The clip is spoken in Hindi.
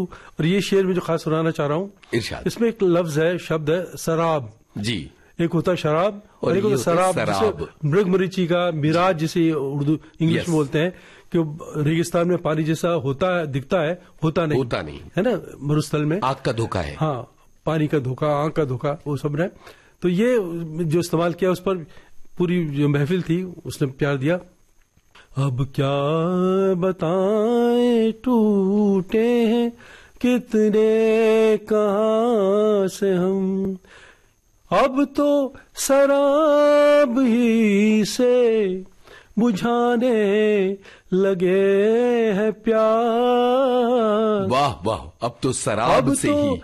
और ये शेर में जो खास सुनाना चाह रहा हूँ, इरशाद। इसमें एक लफ्ज है, शब्द है सराब जी। एक होता है शराब और एक होता है सराब, जिसे मृगमरीची का मिराज जिसे उर्दू इंग्लिश में बोलते हैं, कि रेगिस्तान में पानी जैसा होता है, दिखता है, होता नहीं है ना, मरुस्थल में आग का धोखा है। हाँ, पानी का धोखा, आग का धोखा, वो सब ने। तो ये जो इस्तेमाल किया, उस पर पूरी जो महफिल थी उसने प्यार दिया। अब क्या बताएं टूटे हैं कितने कहां से हम, अब तो शराब ही से बुझाने लगे हैं प्यार। वाह वाह, अब तो शराब से ही